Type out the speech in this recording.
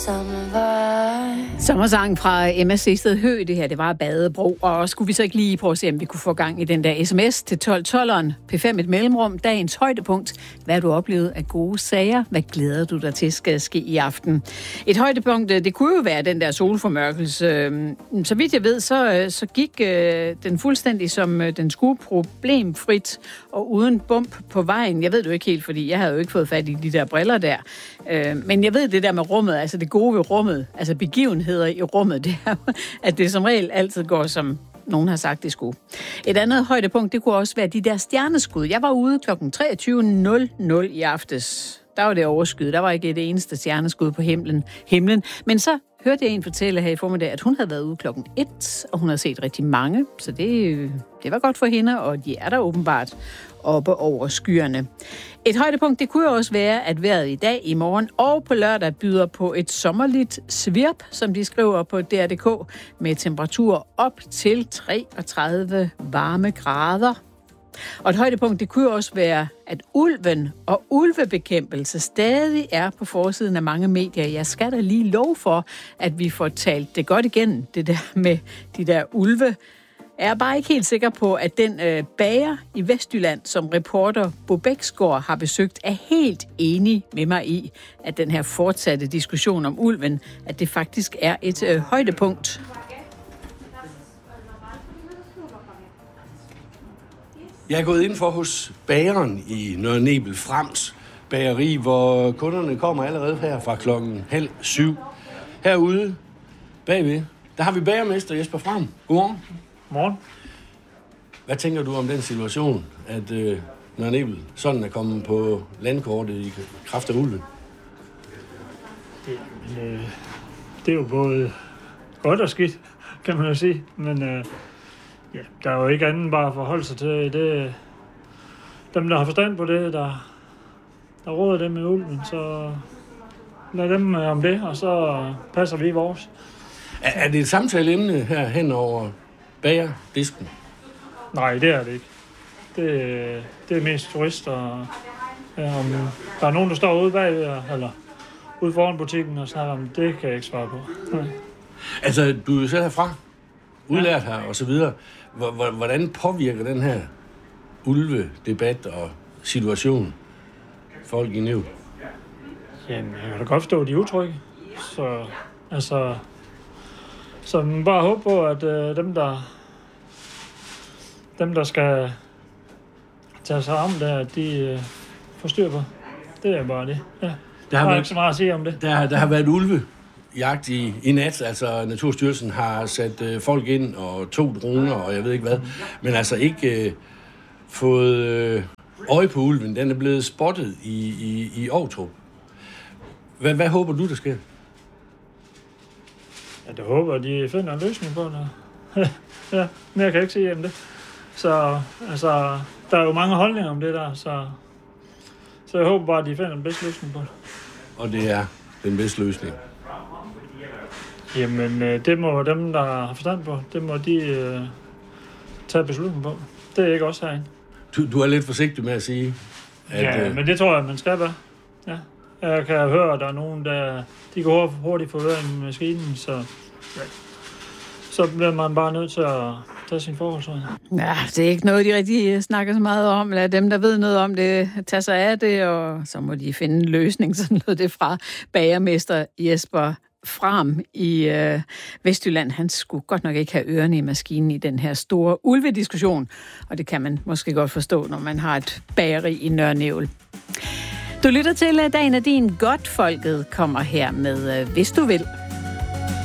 Sommersang fra Emma Sehsted Høgh, det her, det var Badebro, og skulle vi så ikke lige prøve at se, om vi kunne få gang i den der sms til 1212'eren, P5 et mellemrum, dagens højdepunkt. Hvad har du oplevet af gode sager? Hvad glæder du dig til skal ske i aften? Et højdepunkt, det kunne jo være den der solformørkelse. Så vidt jeg ved, så gik den fuldstændig som den skulle, problemfrit og uden bump på vejen. Jeg ved det jo ikke helt, fordi jeg havde jo ikke fået fat i de der briller der. Men jeg ved det der med rummet, altså det gode ved rummet, altså begivenheder i rummet, det er at det som regel altid går, som nogen har sagt, det skulle. Et andet højdepunkt, det kunne også være de der stjerneskud. Jeg var ude kl. 23.00 i aftes. Der var det overskyet. Der var ikke det eneste stjerneskud på himlen. Men så hørte jeg en fortælle her i formiddag, at hun havde været ude klokken 1, og hun havde set rigtig mange. Så det var godt for hende, og de er der åbenbart oppe over skyerne. Et højdepunkt, det kunne jo også være, at vejret i dag, i morgen og på lørdag byder på et sommerligt svirp, som de skriver på DR.dk, med temperatur op til 33 varme grader. Og et højdepunkt, det kunne jo også være, at ulven og ulvebekæmpelse stadig er på forsiden af mange medier. Jeg skal da lige love for, at vi får talt det godt igen, det der med de der ulve. Jeg er bare ikke helt sikker på, at den bager i Vestjylland, som reporter Bo Bæksgaard har besøgt, er helt enig med mig i, at den her fortsatte diskussion om ulven, at det faktisk er et højdepunkt. Jeg er gået ind for hos bageren i Nørre Nebel Frems bageri, hvor kunderne kommer allerede her fra 6:30. Herude bagved, der har vi bagermester Jesper Fram. Godmorgen. Morgen. Hvad tænker du om den situation, at Nørre Nebel sådan er kommet på landkortet i kraft af ulven? Det er jo både godt og skidt, kan man jo sige. Men der er jo ikke andet bare at forholde sig til det. Dem, der har forstand på det, der råder det med ulven, så lad dem om det, og så passer vi vores. Er det et samtaleemne her hen over bagerdisken? Nej, det er det ikke. Det er mest turister. Om der er nogen, der står ude bagved, eller ude foran butikken og snakker om det, kan jeg ikke svare på. Nej. Altså, du er jo selv herfra, udlært her og så videre. Hvordan påvirker den her ulvedebat og situation folk i Nævn? Jamen, jeg kan da godt forstå, at de er utrygge. Så man bare håber på, at dem, der skal tage sig om det, de får styr på. Det er bare det. Ja. Der har ikke så meget at sige om det. Der har været ulvejagt i nat. Altså, Naturstyrelsen har sat folk ind og 2 droner, og jeg ved ikke hvad. Men altså ikke fået øje på ulven. Den er blevet spottet i Ovtrup. Hvad håber du, der sker? Ja, det håber, at de finder en løsning på det. Ja, mere kan jeg ikke sige om det. Så altså, der er jo mange holdninger om det der, så jeg håber bare, at de finder den bedste løsning på det. Og det er den bedste løsning? Jamen, det må dem, der har forstand på, det må de tage beslutning på. Det er ikke også herinde. Du er lidt forsigtig med at sige, at... Ja, men det tror jeg, man skal være. Ja. Jeg kan høre, at der er nogen, der de går hurtigt for i maskinen, så bliver man bare nødt til at tage sin forholdsregning. Ja, det er ikke noget, de rigtig snakker så meget om. Lad dem, der ved noget om det, tage sig af det, og så må de finde en løsning, sådan noget det fra bagermester Jesper Fram i Vestjylland. Han skulle godt nok ikke have ørerne i maskinen i den her store ulvediskussion, og det kan man måske godt forstå, når man har et bageri i Nørre Nebel. Du lytter til Dagen er din. Godtfolket kommer her med Hvis du vil.